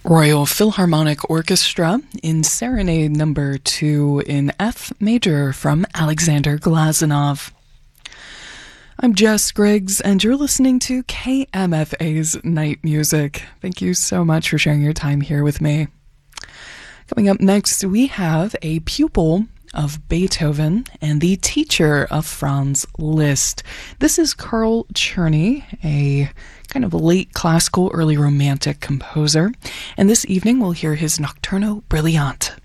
Royal Philharmonic Orchestra in Serenade Number 2 in F major from Alexander Glazunov. I'm Jess Griggs, and you're listening to KMFA's Night Music. Thank you so much for sharing your time here with me. Coming up next, we have a pupil of Beethoven and the teacher of Franz Liszt. This is Carl Czerny, a kind of late classical, early romantic composer. And this evening we'll hear his Nocturno Brilliant.